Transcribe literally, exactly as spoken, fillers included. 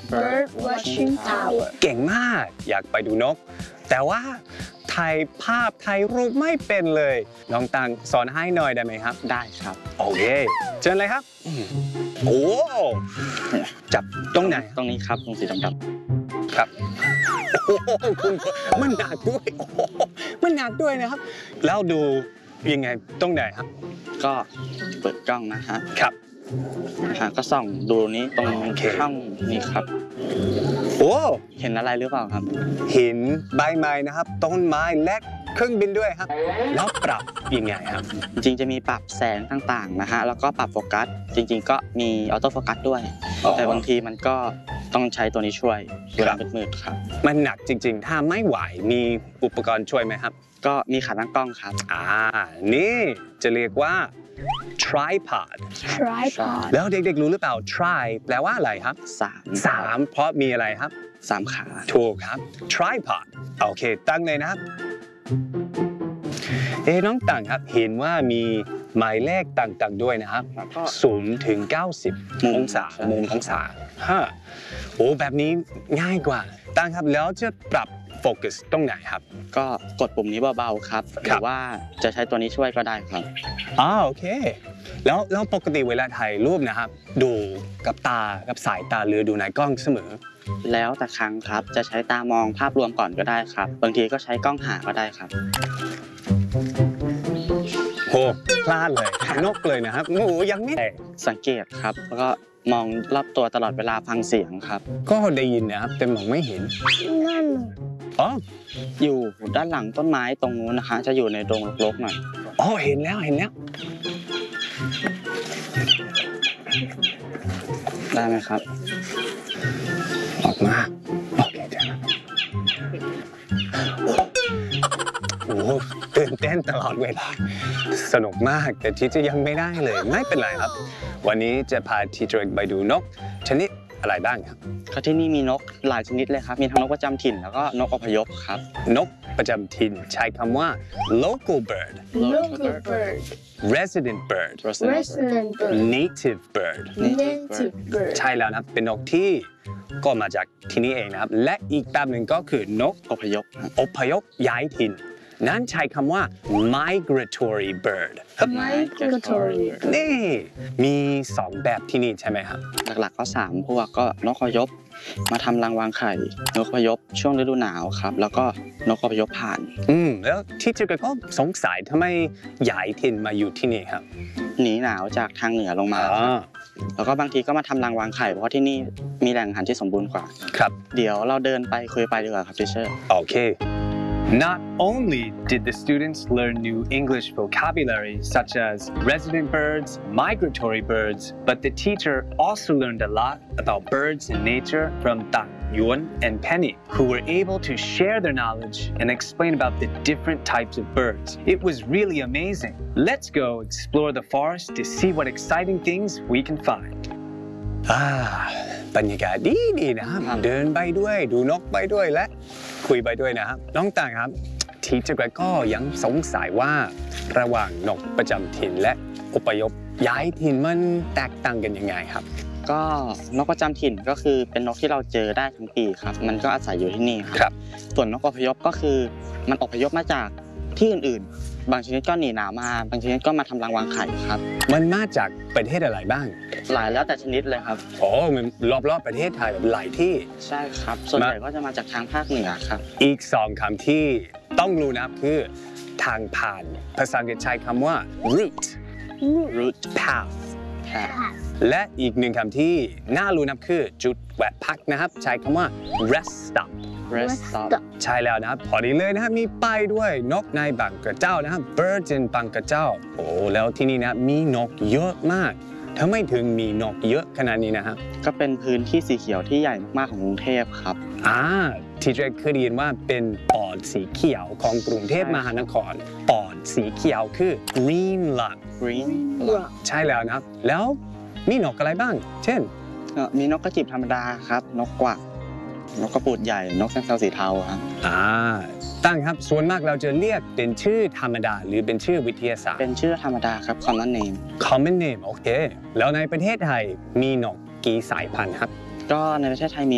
Bird Watching Tower เก่งมากอยากไปดูนกแต่ว่าถ่ายภาพถ่ายรูปไม่เป็นเลยน้องตังสอนให้หน่อยได้ไหมครับได้ครับโอเคเชิญเลยครับโอ้จับตรงไหนตรงนี้ครับตรงสีดำๆครับโอ้โหคุณมันหนักด้วยโอ้โหมันหนักด้วยนะครับแล้วดูยังไงตรงไหนครับก็เปิดกล้องนะฮะครับฮะก็ส่องดูนี้ตรงช่องนี้ครับโอ้เห็นอะไรหรือเปล่าครับเห็นใบไม้นะครับต้นไม้และเครื่องบินด้วยครับแล้วปรับยังไงครับจริงจะมีปรับแสงต่างๆนะฮะแล้วก็ปรับโฟกัสจริงๆก็มีออโต้โฟกัสด้วยแต่บางทีมันก็ต้องใช้ตัวนี้ช่วยเวลามืดๆครับมันหนักจริงๆถ้าไม่ไหวมีอุปกรณ์ช่วยไหมครับก็มีขาตั้งกล้องครับอ่านี่จะเรียกว่า tripod Tripod แล้วเด็กๆรู้หรือเปล่า tri แปลว่าอะไรครับสามสามเพราะมีอะไรครับสามขาถูกครับ tripod โอเคตั้งเลยนะครับเอ๊น้องตังครับเห็นว่ามีหมายเลขต่างๆด้วยนะครับศูนย์ถึงเก้าสิบองศามุมองศาฮะโอ้แบบนี้ง่ายกว่าตังครับแล้วจะปรับโฟกัสตรงไหนครับก็กดปุ่มนี้เบาๆครับหรือว่าจะใช้ตัวนี้ช่วยก็ได้ครับอ๋อโอเคแล้วแล้วปกติเวลาถ่ายรูปนะครับดูกับตากับสายตาหรือดูในกล้องเสมอแล้วแต่ครั้งครับจะใช้ตามองภาพรวมก่อนก็ได้ครับบางทีก็ใช้กล้องหาก็ได้ครับโหพลาดเลยนกเลยนะครับโอ้ยังไม่สังเกตครับแล้วก็มองรอบตัวตลอดเวลาฟังเสียงครับก็ได้ยินนะครับแต่มองไม่เห็นนั่นอ๋ออยู่ด้านหลังต้นไม้ตรงนู้นนะคะจะอยู่ในดงรกๆหน่อยอ๋อเห็นแล้วเห็นแล้วได้ไหมครับออกมาโอเคจ้ะโอ้ตื่นเต้นตลอดเวลาสนุกมากแต่ที่จะยังไม่ได้เลยไม่เป็นไรครับวันนี้จะพาทีเจอร์ไปดูนกชนิดอะไรบ้างครับก็ที่นี่มีนกหลายชนิดเลยครับมีทั้งนกประจำถิ่นแล้วก็นกอพยพครับนกประจำถิ่นใช้คำว่า local bird local bird resident bird resident bird native bird native bird ใช่แล้วนะครับเป็นนกที่ก็มาจากที่นี่เองนะครับและอีกแบบหนึ่งก็คือนกอพยพอพยพย้ายถิ่นนั้นใช้คำว่า migratory bird migratory นี่มีสองแบบที่นี่ใช่ไหมครับหลักๆก็สามพวกก็นกอพยพมาทำรังวางไข่นกอพยพช่วงฤดูหนาวครับแล้วก็นกอพยพผ่านอืมแล้วที่เจอก็สงสัยทำไมย้ายถิ่นมาอยู่ที่นี่ครับหนีหนาวจากทางเหนือลงมาแล้วก็บางทีก็มาทำรังวางไข่เพราะที่นี่มีแหล่งอาหารที่สมบูรณ์กว่าครับเดี๋ยวเราเดินไปคุยไปดีกว่าครับทีเชอร์โอเคNot only did the students learn new English vocabulary such as resident birds, migratory birds, but the teacher also learned a lot about birds and nature from Tang, Yuan, and Penny, who were able to share their knowledge and explain about the different types of birds. It was really amazing. Let's go explore the forest to see what exciting things we can find. อ่าบรรยากาศดีดีนะครับเดินไปด้วยดูนกไปด้วยและคุยไปด้วยนะครับน้องต่างครับทีเจอร์ก็ยังสงสัยว่าระหว่างนกประจำถิ่นและอพยพย้ายถิ่นมันแตกต่างกันยังไงครับก็นกประจำถิ่นก็คือเป็นนกที่เราเจอได้ทั้งปีครับมันก็อาศัยอยู่ที่นี่ครับส่วนนกอพยพก็คือมันอพยพมาจากที่อื่นๆบางชนิดก็หนีหนาวมาบางชนิดก็มาทำรังวางไข่ครับมันมาจากประเทศอะไรบ้างหลายแล้วแต่ชนิดเลยครับโอ้มันรอบๆประเทศไทยแบบหลายที่ใช่ครับส่วนใหญ่ก็จะมาจากทางภาคเหนือครับอีกสองคำที่ต้องรู้นะครับคือทางผ่านภาษาอังกฤษใช้คำว่า route route path และอีกหนึ่งคำที่น่ารู้นะครับคือจุดแวะพักนะครับใช้คำว่า rest stop rest stop ใช่แล้วนะครับพอดีเลยนะครับมีป้ายด้วยนกในบางกระเจ้านะครับ birds in บางกระเจ้าโอ้แล้วที่นี่นะมีนกเยอะมากทำไมถึงมีนกเยอะขนาดนี้นะครับก็เป็นพื้นที่สีเขียวที่ใหญ่มากๆของกรุงเทพครับอ่าที่เจเคยได้ยินว่าเป็นปอดสีเขียวของกรุงเทพมหานครปอดสีเขียวคือ green lung green lung ใช่แล้วนะครับแล้วมีนกอะไรบ้างเช่นมีนกกระจิบธรรมดาครับนกกวักนกกระปูดใหญ่นกแซงเซาสีเทาครับอ่าตั้งครับส่วนมากเราจะเรียกเป็นชื่อธรรมดาหรือเป็นชื่อวิทยาศาสตร์เป็นชื่อธรรมดาครับ common name common name โอเคแล้วในประเทศไทยมีนกกี่สายพันธุ์ครับก็ในประเทศไทยมี